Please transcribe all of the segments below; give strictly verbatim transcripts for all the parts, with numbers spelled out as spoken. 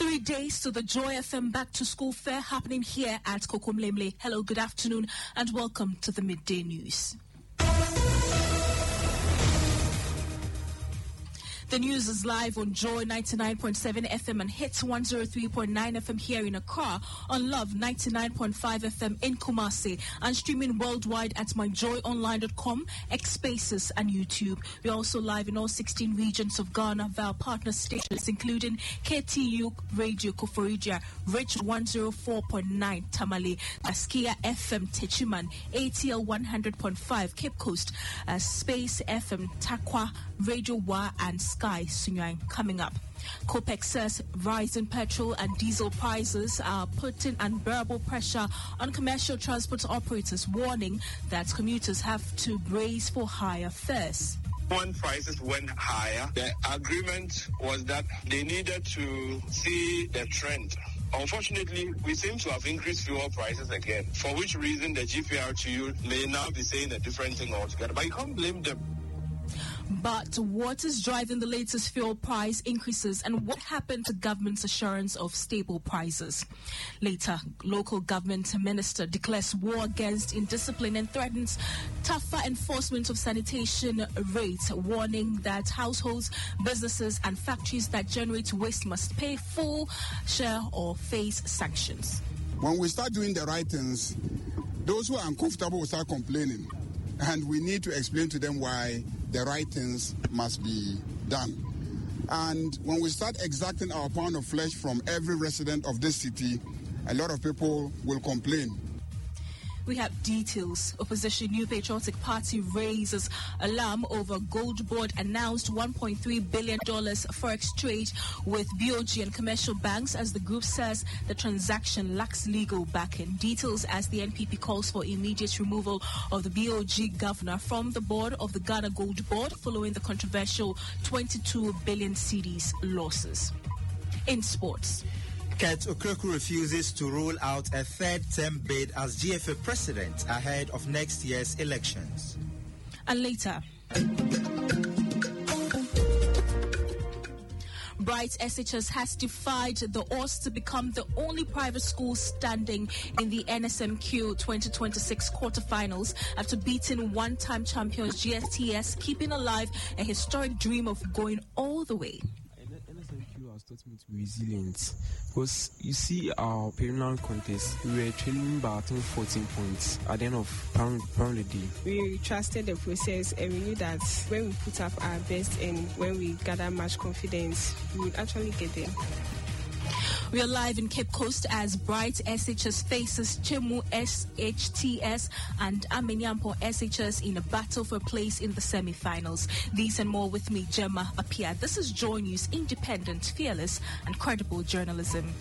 Three days to the Joy F M Back to School Fair happening here at Kokomlemle. Hello, good afternoon, and welcome to the Midday News. The news is live on Joy ninety-nine point seven F M and Hits one oh three point nine F M here in Accra, on Love ninety-nine point five F M in Kumasi, and streaming worldwide at my joy online dot com, X Spaces, and YouTube. We're also live in all sixteen regions of Ghana via partner stations, including K T U Radio Koforidua, Rich one oh four point nine Tamale, Askia F M Techiman, A T L one hundred point five Cape Coast, uh, Space F M Takwa, Radio Wa, and Sky Sunyang. Coming up, COPEC says rising petrol and diesel prices are putting unbearable pressure on commercial transport operators, warning that commuters have to brace for higher fares. When prices went higher, the agreement was that they needed to see the trend. Unfortunately, we seem to have increased fuel prices again, for which reason the G P R T U may now be saying a different thing altogether. But you can't blame them. But what is driving the latest fuel price increases, and what happened to government's assurance of stable prices? Later, local government minister declares war against indiscipline and threatens tougher enforcement of sanitation rates, warning that households, businesses and factories that generate waste must pay full share or face sanctions. When we start doing the right things, those who are uncomfortable will start complaining. And we need to explain to them why the right things must be done. And when we start exacting our pound of flesh from every resident of this city, a lot of people will complain. We have details. Opposition New Patriotic Party raises alarm over Gold Board announced one point three billion dollars forex trade with B O G and commercial banks, as the group says the transaction lacks legal backing. Details as the N P P calls for immediate removal of the B O G governor from the board of the Ghana Gold Board following the controversial twenty-two billion cedis losses. In sports, Kurt Okraku refuses to rule out a third-term bid as G F A president ahead of next year's elections. And later, Bright S H S has defied the odds to become the only private school standing in the N S M Q twenty twenty-six quarterfinals after beating one-time champions G S T S, keeping alive a historic dream of going all the way. N S M Q has taught me to be resilient, because you see our perennial contest, we were trailing by I think fourteen points at the end of pound pound a day. We trusted the process, and we knew that when we put up our best and when we gather much confidence, we would actually get there. We are live in Cape Coast as Bright S H S faces Chemu S H T S and Amenyampo S H S in a battle for a place in the semi-finals. These and more with me, Gemma Apia. This is Joy News, independent, fearless, and credible journalism.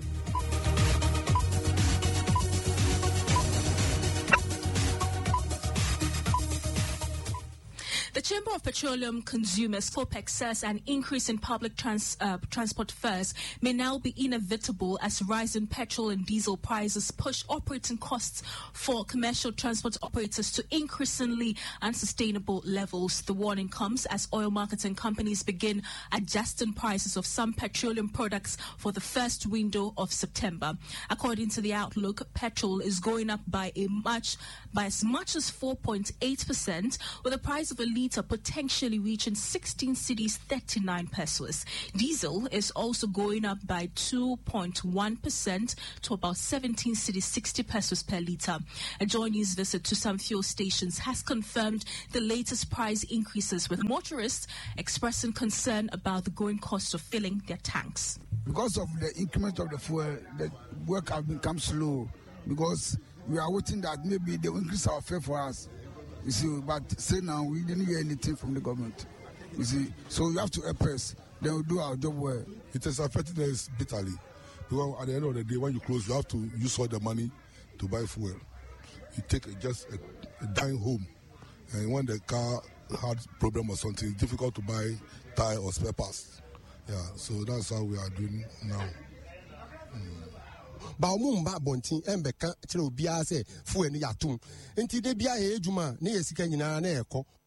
The Chamber of Petroleum Consumers, COPEC, says an increase in public trans, uh, transport fares may now be inevitable as rising petrol and diesel prices push operating costs for commercial transport operators to increasingly unsustainable levels. The warning comes as oil marketing companies begin adjusting prices of some petroleum products for the first window of September. According to the outlook, petrol is going up by a much by as much as four point eight percent, with the price of a litre potentially reaching sixteen cedis thirty-nine pesos. Diesel is also going up by two point one percent to about seventeen cedis sixty pesos per litre. A Joy News visit to some fuel stations has confirmed the latest price increases, with motorists expressing concern about the growing cost of filling their tanks. Because of the increment of the fuel, the work has become slow, because we are waiting that maybe they will increase our fare for us. You see, but say now we didn't hear anything from the government. You see, so you have to help us. Then we'll do our job well. It has affected us bitterly. Because at the end of the day, when you close, you have to use all the money to buy fuel. You take a, just a, a dying home, and when the car had problem or something, it's difficult to buy tire or spare parts. Yeah, so that's how we are doing now. Mm. Ba omo mba bontin embeka kire obi a se fu eni yatum enti de bia ye ejuma ne yesika nyina na ekọ.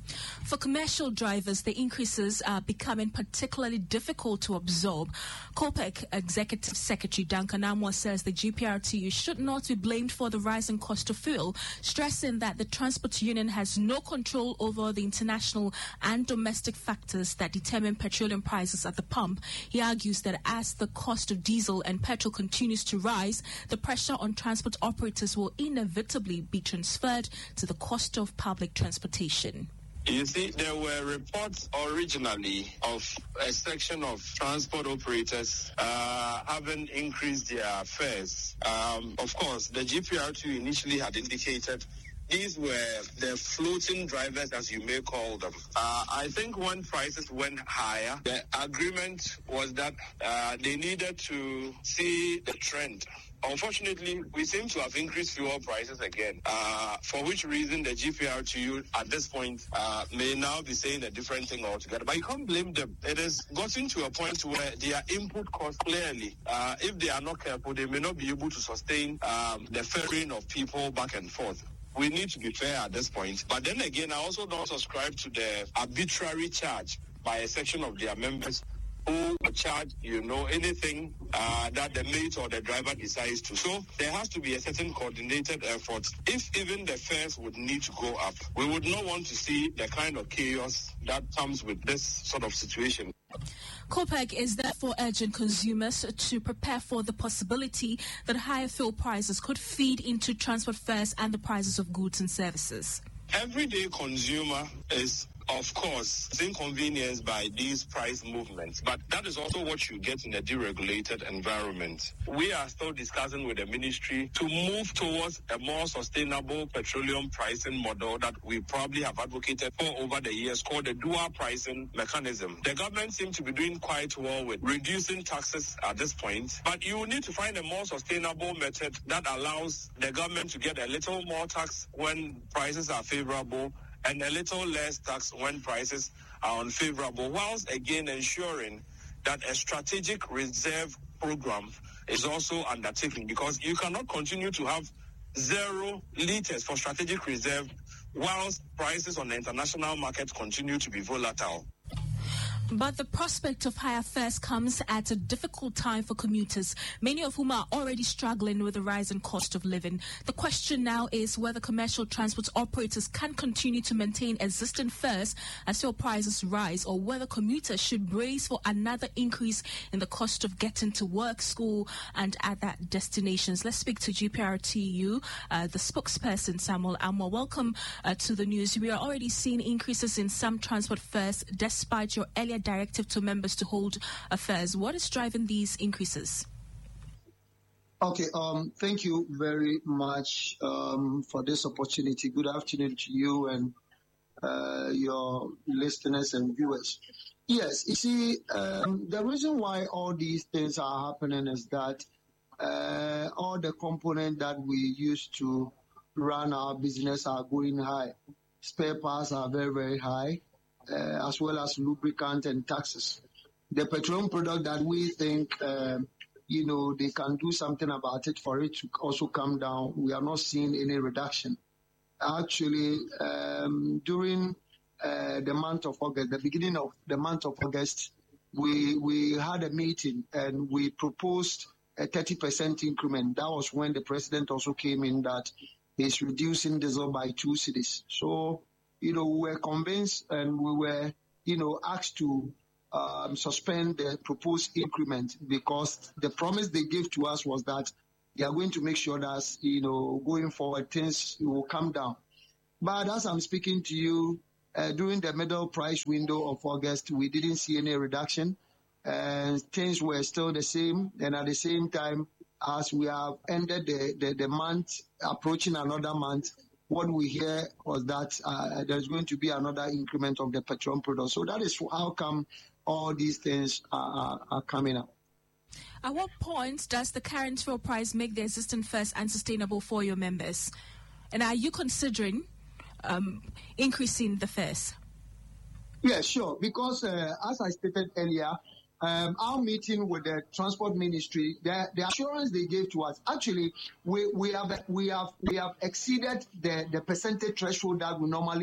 For commercial drivers, the increases are becoming particularly difficult to absorb. COPEC Executive Secretary Duncan Amoah says the G P R T U should not be blamed for the rising cost of fuel, stressing that the transport union has no control over the international and domestic factors that determine petroleum prices at the pump. He argues that as the cost of diesel and petrol continues to rise, the pressure on transport operators will inevitably be transferred to the cost of public transportation. You see, there were reports originally of a section of transport operators uh, having increased their fares. Um, of course, the G P R T U initially had indicated these were the floating drivers, as you may call them. Uh, I think when prices went higher, the agreement was that uh, they needed to see the trend. Unfortunately, we seem to have increased fuel prices again, uh, for which reason the G P R T U at this point uh, may now be saying a different thing altogether. But you can't blame them. It has gotten to a point where their input costs clearly, uh, if they are not careful, they may not be able to sustain um, the ferrying of people back and forth. We need to be fair at this point. But then again, I also don't subscribe to the arbitrary charge by a section of their members who charge, you know, anything uh, that the mate or the driver decides to. So there has to be a certain coordinated effort. If even the fares would need to go up, we would not want to see the kind of chaos that comes with this sort of situation. COPEC is therefore urging consumers to prepare for the possibility that higher fuel prices could feed into transport fares and the prices of goods and services. Everyday consumer is, of course, inconvenienced by these price movements, but that is also what you get in a deregulated environment. We are still discussing with the ministry to move towards a more sustainable petroleum pricing model that we probably have advocated for over the years, called the dual pricing mechanism. The government seems to be doing quite well with reducing taxes at this point, but you need to find a more sustainable method that allows the government to get a little more tax when prices are favorable and a little less tax when prices are unfavorable, whilst again ensuring that a strategic reserve program is also undertaken, because you cannot continue to have zero litres for strategic reserve whilst prices on the international market continue to be volatile. But the prospect of higher fares comes at a difficult time for commuters, many of whom are already struggling with the rise in cost of living. The question now is whether commercial transport operators can continue to maintain existing fares as fuel prices rise, or whether commuters should brace for another increase in the cost of getting to work, school, and other destinations. Let's speak to G P R T U, uh, the spokesperson, Samuel Amoah. Welcome uh, to the news. We are already seeing increases in some transport fares despite your earlier directive to members to hold affairs. What is driving these increases? Okay, um, thank you very much um, for this opportunity. Good afternoon to you and uh, your listeners and viewers. Yes, you see, um, the reason why all these things are happening is that uh, all the components that we use to run our business are going high. Spare parts are very, very high. Uh, as well as lubricant and taxes. The petroleum product that we think, uh, you know, they can do something about it for it to also come down, we are not seeing any reduction. Actually, um, during uh, the month of August, the beginning of the month of August, we we had a meeting and we proposed a thirty percent increment. That was when the president also came in that he's reducing diesel by two cedis. So, you know, we were convinced and we were, you know, asked to um, suspend the proposed increment because the promise they gave to us was that they are going to make sure that, you know, going forward, things will come down. But as I'm speaking to you, uh, during the middle price window of August, we didn't see any reduction and things were still the same. And at the same time, as we have ended the, the, the month, approaching another month, what we hear was that uh, there's going to be another increment of the petroleum product. So that is how come all these things are, are coming up. At what point does the current fuel price make the existing fares unsustainable for your members? And are you considering um, increasing the fares? Yeah, sure. Because uh, as I stated earlier, Um, our meeting with the transport ministry, the, the assurance they gave to us, actually, we, we have we have we have exceeded the, the percentage threshold that we normally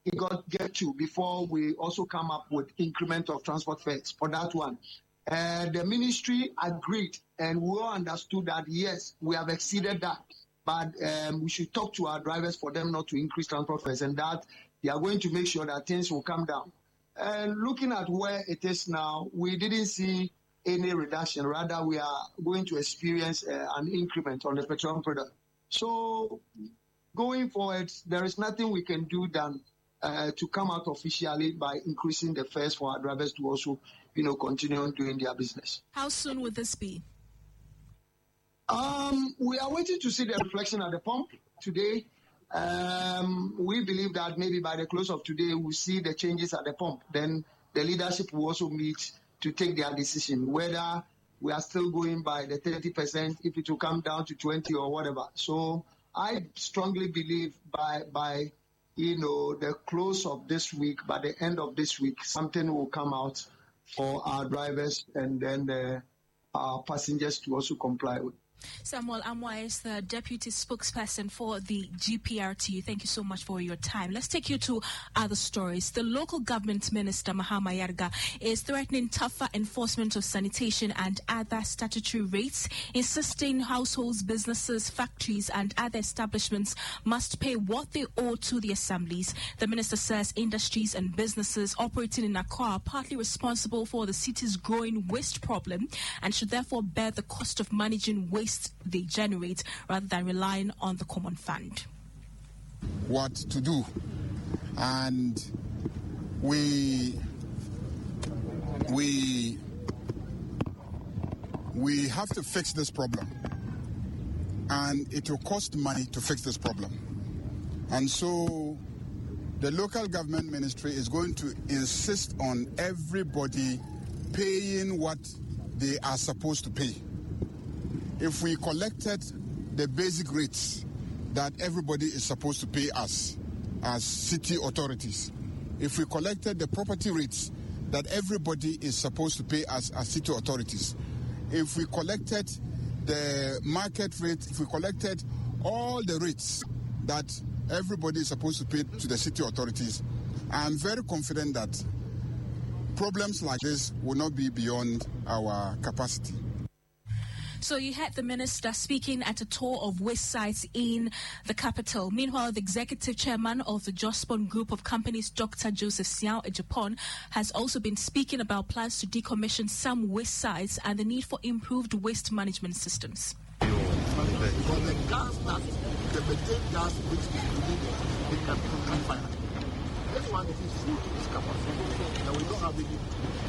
it got get to before we also come up with increment of transport fares for that one. Uh, the ministry agreed, and we all understood that, yes, we have exceeded that, but um, we should talk to our drivers for them not to increase transport fares, and that they are going to make sure that things will come down. And looking at where it is now, we didn't see any reduction. Rather, we are going to experience uh, an increment on the petroleum product. So going forward, there is nothing we can do than uh, to come out officially by increasing the fares for our drivers to also, you know, continue doing their business. How soon would this be? Um, we are waiting to see the reflection at the pump today. Um, we believe that maybe by the close of today, we'll see the changes at the pump. Then the leadership will also meet to take their decision, whether we are still going by the thirty percent, if it will come down to twenty or whatever. So I strongly believe by, by you know, the close of this week, by the end of this week, something will come out for our drivers and then the, our passengers to also comply with. Samuel Amwa is the deputy spokesperson for the G P R T. Thank you so much for your time. Let's take you to other stories. The local government minister, Mahama Yarga, is threatening tougher enforcement of sanitation and other statutory rates, insisting households, businesses, factories and other establishments must pay what they owe to the assemblies. The minister says industries and businesses operating in Accra are partly responsible for the city's growing waste problem and should therefore bear the cost of managing waste they generate rather than relying on the common fund. What to do, and we we we have to fix this problem, and it will cost money to fix this problem. And so the local government ministry is going to insist on everybody paying what they are supposed to pay. If we collected the basic rates that everybody is supposed to pay us as city authorities, if we collected the property rates that everybody is supposed to pay us as city authorities, if we collected the market rate, if we collected all the rates that everybody is supposed to pay to the city authorities, I'm very confident that problems like this will not be beyond our capacity. So you had the minister speaking at a tour of waste sites in the capital. Meanwhile, the executive chairman of the Jospon Group of Companies, Doctor Joseph Siao Ejapon, has also been speaking about plans to decommission some waste sites and the need for improved waste management systems. For the gas that, the methane gas which is within the confinement. This one is full to this capacity, and we don't have any.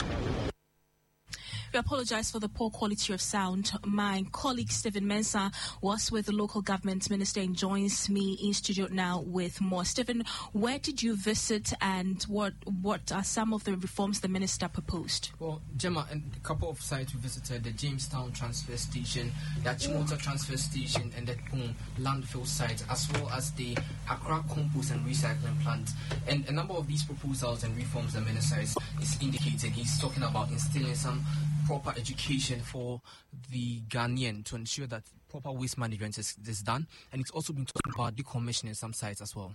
We apologize for the poor quality of sound. My colleague Stephen Mensah was with the local government minister and joins me in studio now with more. Stephen, where did you visit and what what are some of the reforms the minister proposed? Well, Gemma, and a couple of sites we visited, the Jamestown transfer station, the Achimota transfer station and the um, landfill site, as well as the Accra compost and recycling plant. And a number of these proposals and reforms the minister is, is indicating. He's talking about instilling some proper education for the Ghanaian to ensure that proper waste management is, is done, and it's also been talking about decommissioning some sites as well.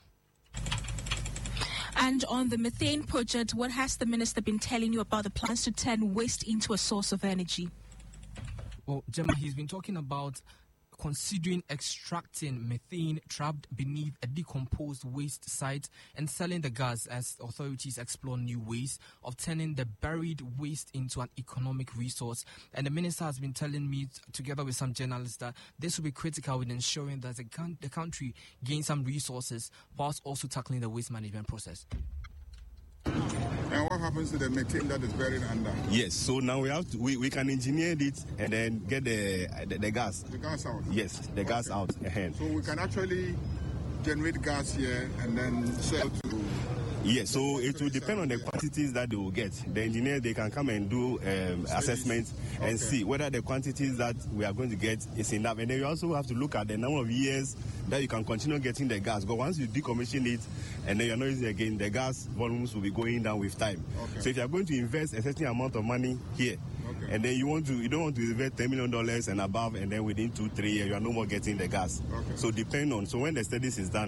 And on the methane project, what has the minister been telling you about the plans to turn waste into a source of energy? Well, Gemma, he's been talking about considering extracting methane trapped beneath a decomposed waste site and selling the gas as authorities explore new ways of turning the buried waste into an economic resource. And the minister has been telling me, together with some journalists, that this will be critical in ensuring that the, the country gains some resources whilst also tackling the waste management process. And what happens to the methane that is buried under? Yes, so now we have to, we, we can engineer it and then get the the, the gas. The gas out? Yes, the okay. gas out ahead. So we can actually generate gas here and then sell to... Yes, so it will depend on the quantities that they will get. The engineers, they can come and do um, assessments and okay. see whether the quantities that we are going to get is enough. And then you also have to look at the number of years that you can continue getting the gas. Because once you decommission it and then you're not using it again, the gas volumes will be going down with time. Okay. So if you're going to invest a certain amount of money here, okay. and then you want to, you don't want to invest ten million dollars and above, and then within two, three years, you are no more getting the gas. Okay. So depend on, so when the studies is done,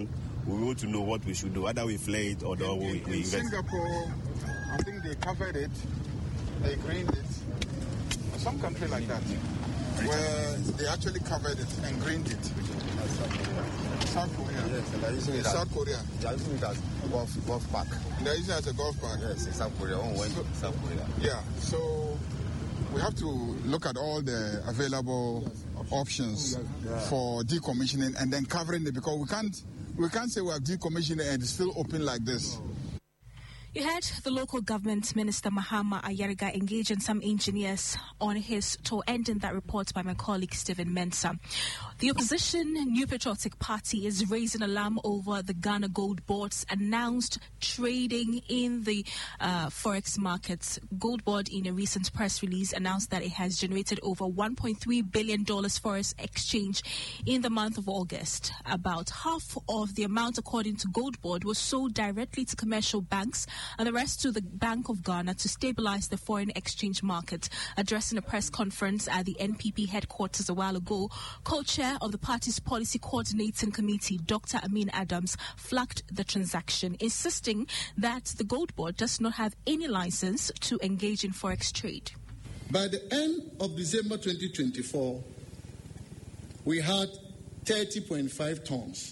we want to know what we should do, whether we flay it or in, we, in, we in invest. Singapore, I think they covered it, they greened it. Some country like that, where they actually covered it and greened it. South Korea. Yes, and they're using in it South as, Korea. They're using it as golf, golf park. They're using it as a golf park. Yes, in South Korea. Oh, went so, to South Korea. Yeah, so we have to look at all the available options yeah. for decommissioning and then covering it, because we can't we can't say we have decommissioned and it's still open like this. You heard the local government minister Mahama Ayariga engage in some engineers on his tour, ending that report by my colleague Stephen Mensah. The opposition New Patriotic Party is raising alarm over the Ghana Gold Board's announced trading in the uh, forex markets. Gold Board, in a recent press release, announced that it has generated over one point three billion dollars forex exchange in the month of August. About half of the amount, according to Gold Board, was sold directly to commercial banks and the rest to the Bank of Ghana to stabilize the foreign exchange market. Addressing a press conference at the N P P headquarters a while ago, co-chair of the party's policy coordinating committee, Doctor Amin Adams, flagged the transaction, insisting that the Gold Board does not have any license to engage in forex trade. By the end of December twenty twenty-four, we had thirty point five tons.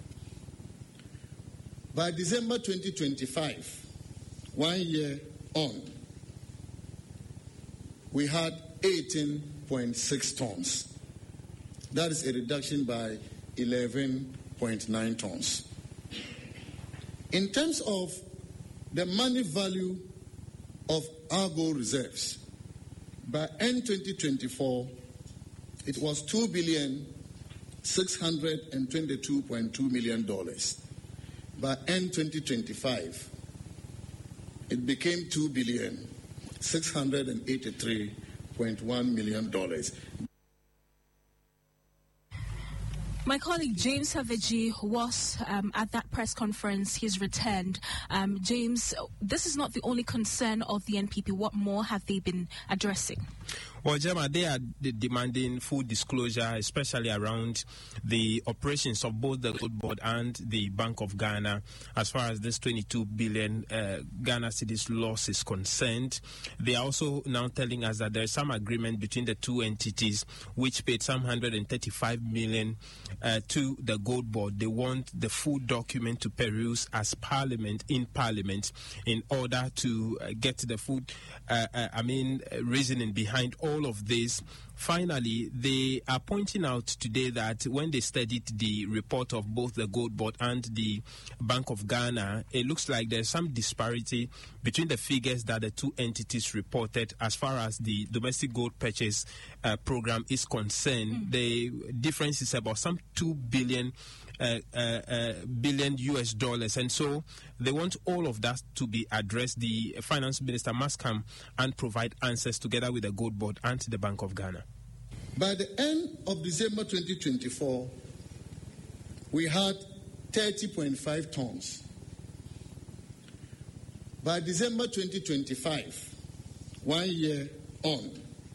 By December twenty twenty-five, one year on, we had eighteen point six tons. That is a reduction by eleven point nine tons. In terms of the money value of our gold reserves, by end twenty twenty-four, it was two billion six hundred twenty-two point two million dollars. By end twenty twenty-five, it became two billion six hundred eighty-three point one million dollars. My colleague James Haveji was um, at that press conference. He's returned. Um, James, this is not the only concern of the N P P. What more have they been addressing? Well, Gemma, they are de- demanding full disclosure, especially around the operations of both the Gold Board and the Bank of Ghana, as far as this twenty-two billion uh, Ghana cedis loss is concerned. They are also now telling us that there is some agreement between the two entities, which paid some one hundred thirty-five million uh, to the Gold Board. They want the full document to peruse as Parliament in Parliament in order to uh, get the full, uh, uh, I mean, uh, reasoning behind all of this. Finally, they are pointing out today that when they studied the report of both the Gold Board and the Bank of Ghana, it looks like there's some disparity between the figures that the two entities reported as far as the domestic gold purchase uh, program is concerned. Mm. The difference is about some two billion Uh, uh, uh, billion U S dollars, and so they want all of that to be addressed. The finance minister must come and provide answers together with the Gold Board and the Bank of Ghana. By the end of December twenty twenty-four, we had thirty point five tons. By December twenty twenty-five, one year on,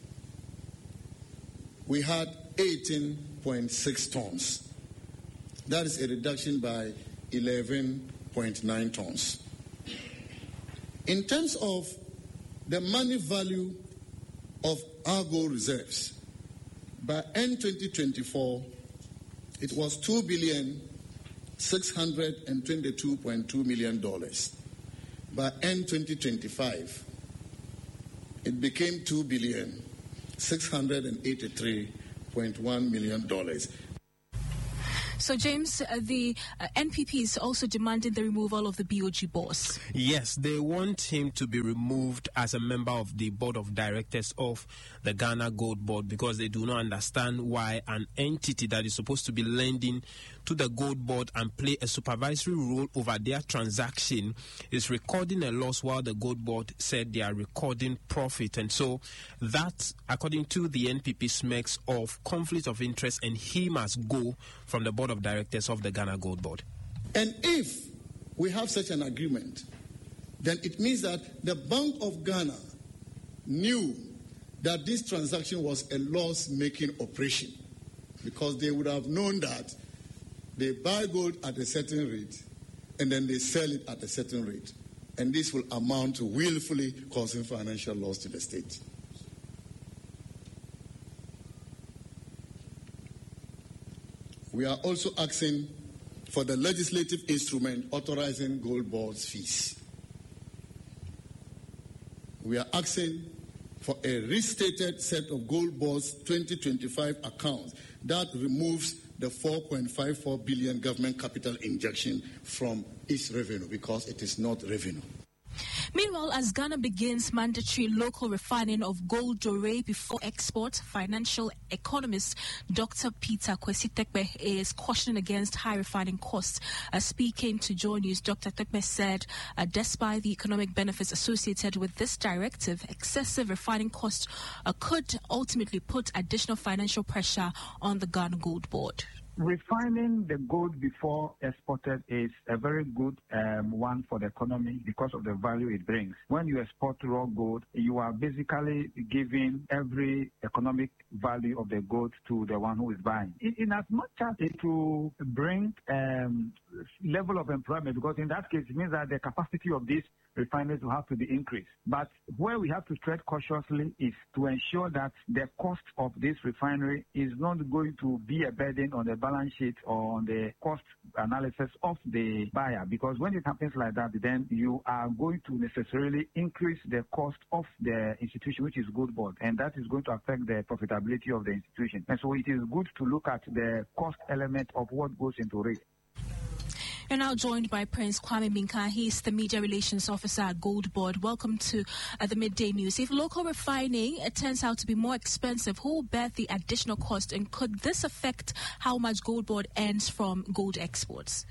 we had eighteen point six tons. That is a reduction by eleven point nine tons. In terms of the money value of our gold reserves, by end twenty twenty-four, it was two billion six hundred twenty-two point two million dollars. By end twenty twenty-five, it became two billion six hundred eighty-three point one million dollars. So, James, uh, the uh, N P P is also demanding the removal of the B O G boss. Yes, they want him to be removed as a member of the board of directors of the Ghana Gold Board, because they do not understand why an entity that is supposed to be lending to the Gold Board and play a supervisory role over their transaction is recording a loss while the Gold Board said they are recording profit. And so that, according to the N P P, smacks of conflict of interest, and he must go from the board of directors of the Ghana Gold Board. And if we have such an agreement, then it means that the Bank of Ghana knew that this transaction was a loss-making operation, because they would have known that They buy gold at a certain rate, and then they sell it at a certain rate. And this will amount to willfully causing financial loss to the state. We are also asking for the legislative instrument authorizing gold boards fees. We are asking for a restated set of gold boards twenty twenty-five accounts that removes the four point five four billion government capital injection from its revenue because it is not revenue. Meanwhile, as Ghana begins mandatory local refining of gold doré before export, financial economist Doctor Peter Kwesi Tekpe is cautioning against high refining costs. Uh, speaking to Joy News, Doctor Tekpe said, uh, despite the economic benefits associated with this directive, excessive refining costs uh, could ultimately put additional financial pressure on the Ghana Gold Board. Refining the gold before exported is a very good um, one for the economy because of the value it brings. When you export raw gold, you are basically giving every economic value of the gold to the one who is buying. In, in as much as it will bring um, level of employment, because in that case it means that the capacity of these refineries will have to be increased. But where we have to tread cautiously is to ensure that the cost of this refinery is not going to be a burden on the balance sheet or on the cost analysis of the buyer, because when it happens like that, then you are going to necessarily increase the cost of the institution, which is Gold Board, and that is going to affect the profitability of the institution. And so it is good to look at the cost element of what goes into it. You're now joined by Prince Kwame Minka. He's the Media Relations Officer at Gold Board. Welcome to uh, the Midday News. If local refining it turns out to be more expensive, who will bear the additional cost, and could this affect how much Gold Board earns from gold exports?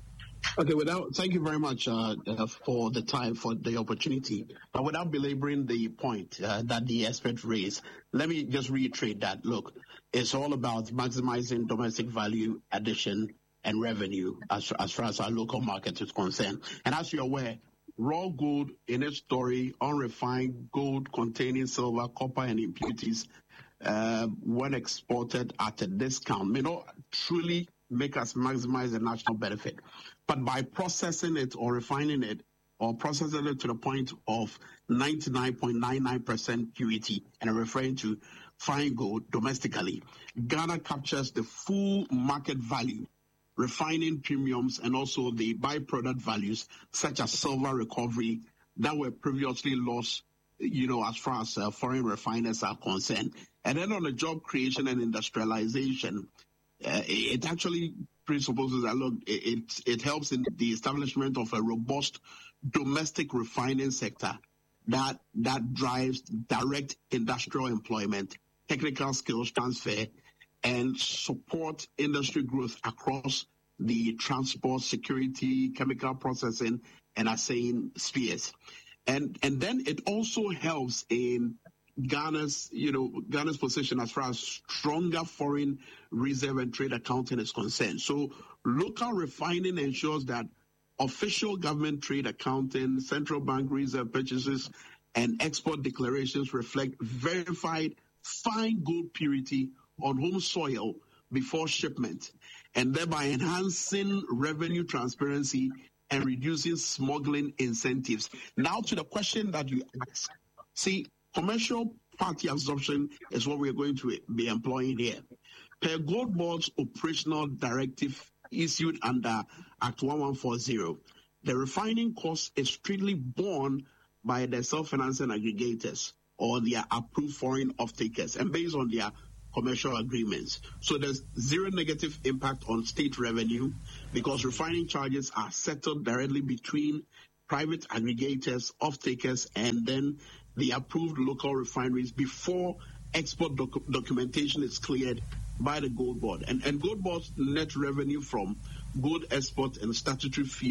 Okay, without thank you very much uh, uh, for the time, for the opportunity. But without belaboring the point uh, that the expert raised, let me just reiterate that, look, it's all about maximizing domestic value addition and revenue as, as far as our local market is concerned. And as you're aware, raw gold in its story, unrefined gold containing silver, copper, and impurities, uh, when exported at a discount, may not truly make us maximize the national benefit. But by processing it or refining it, or processing it to the point of ninety-nine point nine nine percent purity, and I'm referring to fine gold domestically, Ghana captures the full market value, refining premiums, and also the byproduct values such as silver recovery that were previously lost, you know, as far as uh, foreign refiners are concerned. And then on the job creation and industrialization, uh, it actually presupposes that, look, it, it helps in the establishment of a robust domestic refining sector that, that drives direct industrial employment, technical skills transfer, and support industry growth across the transport, security, chemical processing, and assaying spheres. And and then it also helps in Ghana's, you know, Ghana's position as far as stronger foreign reserve and trade accounting is concerned. So local refining ensures that official government trade accounting, central bank reserve purchases, and export declarations reflect verified fine gold purity on home soil before shipment, and thereby enhancing revenue transparency and reducing smuggling incentives. Now to the question that you asked. See, commercial party absorption is what we're going to be employing here. Per Gold Board's operational directive issued under Act eleven forty, the refining cost is strictly borne by the self-financing aggregators or their approved foreign off-takers, and based on their commercial agreements. So there's zero negative impact on state revenue because refining charges are settled directly between private aggregators, off-takers, and then the approved local refineries before export doc- documentation is cleared by the Gold Board. And, and Gold Board's net revenue from gold export and statutory fees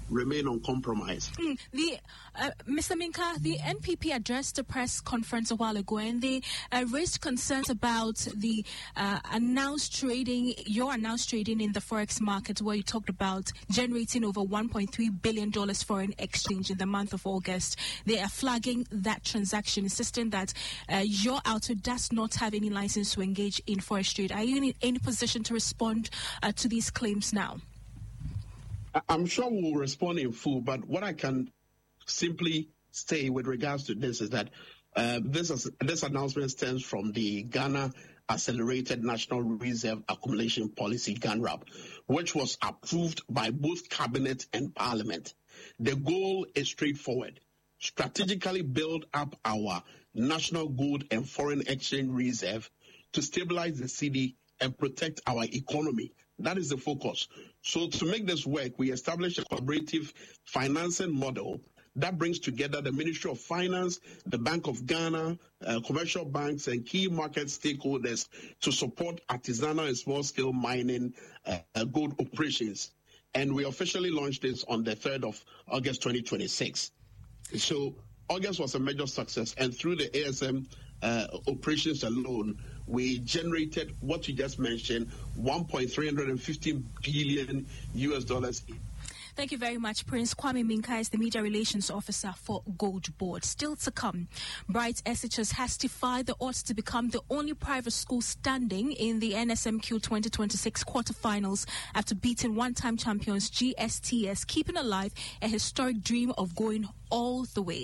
remain uncompromised. Mm, the uh, Mister Minka, the N P P addressed a press conference a while ago, and they uh, raised concerns about the uh, announced trading, your announced trading in the forex market, where you talked about generating over one point three billion dollars foreign exchange in the month of August. They are flagging that transaction, insisting that uh, your outfit does not have any license to engage in forex trade. Are you in any position to respond uh, to these claims now? I'm sure we'll respond in full, but what I can simply say with regards to this is that uh, this is, this announcement stems from the Ghana Accelerated National Reserve Accumulation Policy, GANRAP, which was approved by both Cabinet and Parliament. The goal is straightforward: strategically build up our national gold and foreign exchange reserve to stabilize the cedi and protect our economy. That is the focus. So to make this work, we established a collaborative financing model that brings together the Ministry of Finance, the Bank of Ghana, uh, commercial banks, and key market stakeholders to support artisanal and small-scale mining uh, uh, gold operations. And we officially launched this on the third of August twenty twenty-six. So August was a major success, and through the A S M uh, operations alone, we generated what you just mentioned, one point three five zero billion U S dollars. Thank you very much. Prince Kwame Minka is the Media Relations Officer for Gold Board. Still to come, Bright S H S has defied the odds to become the only private school standing in the N S M Q twenty twenty-six quarterfinals after beating one-time champions G S T S, keeping alive a historic dream of going all the way.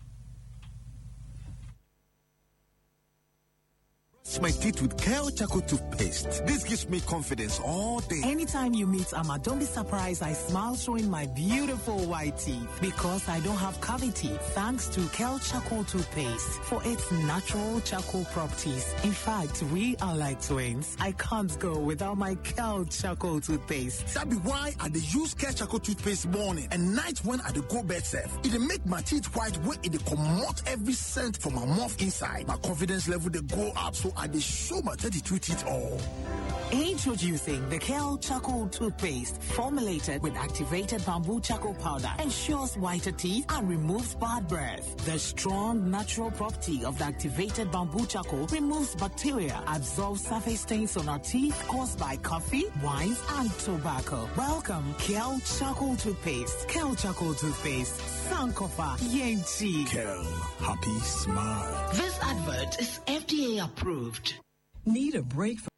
My teeth with Kale Charcoal toothpaste. This gives me confidence all day. Anytime you meet Amma, don't be surprised I smile showing my beautiful white teeth because I don't have cavity thanks to Kale Charcoal toothpaste for its natural charcoal properties. In fact, we are like twins. I can't go without my Kale Charcoal toothpaste. That be why I dey use Kale Charcoal toothpaste morning and night when I dey go bed safe. It dey make my teeth white when it dey comot every scent from my mouth inside. My confidence level dey go up, so I dey show my thirty-two teeth all. Introducing the Kale Charcoal toothpaste, formulated with activated bamboo charcoal powder, ensures whiter teeth and removes bad breath. The strong natural property of the activated bamboo charcoal removes bacteria, absorbs surface stains on our teeth caused by coffee, wines, and tobacco. Welcome, Kale Charcoal toothpaste. Kale Charcoal toothpaste. Sankofa Yenchi. Kale, happy smile. This advert is F D A approved. Need a break from